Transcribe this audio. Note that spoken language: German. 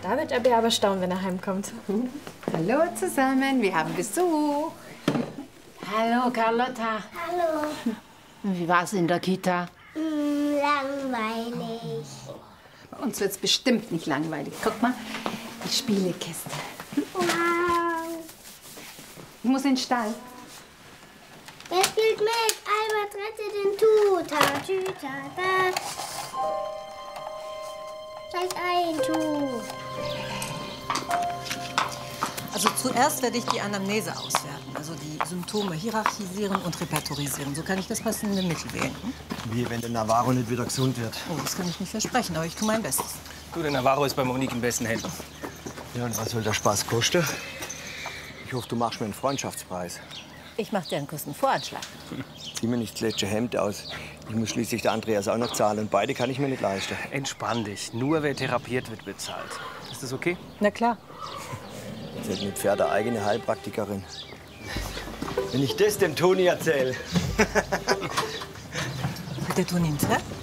Da wird er aber staunen, wenn er heimkommt. Hallo zusammen, wir haben Besuch. Hallo, Carlotta. Hallo. Wie war's in der Kita? Langweilig. Bei uns wird's bestimmt nicht langweilig. Guck mal, die Spielekiste. Wow. Ich muss in den Stall. Wer spielt mit? Albert, rette den Tuta, Tüta, da. Steig ein, Tu. Also zuerst werde ich die Anamnese auswerten, also die Symptome hierarchisieren und repertorisieren. So kann ich das passende Mittel wählen. Hm? Wie wenn der Navarro nicht wieder gesund wird. Oh, das kann ich nicht versprechen, aber ich tue mein Bestes. Du, der Navarro ist bei Monique in besten Händen. Ja, und was soll der Spaß kosten? Ich hoffe, du machst mir einen Freundschaftspreis. Ich mache dir einen kurzen Voranschlag. Zieh mir nicht das letzte Hemd aus. Ich muss schließlich der Andreas auch noch zahlen. Und beide kann ich mir nicht leisten. Entspann dich. Nur wer therapiert wird, bezahlt. Ist das okay? Na klar. Sie hat mit Pferd eine eigene Heilpraktikerin. Wenn ich das dem Toni erzähle. Hat der Toni ein Pferd?